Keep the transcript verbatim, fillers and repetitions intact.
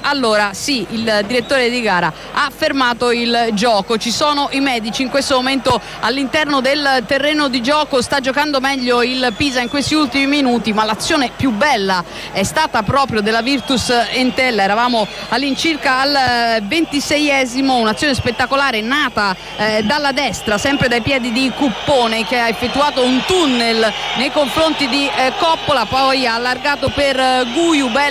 allora sì, il direttore di gara ha fermato il gioco, ci sono i medici in questo momento all'interno del terreno di gioco, sta giocando meglio il Pisa in questi ultimi minuti, ma l'azione più bella è stata proprio della Virtus Entella. Eravamo all'incirca al ventiseiesimo, un'azione spettacolare nata eh, dalla destra, sempre dai piedi di Cuppone, che ha effettuato un tunnel nei confronti di eh, Coppola, poi ha allargato per eh, Guiu,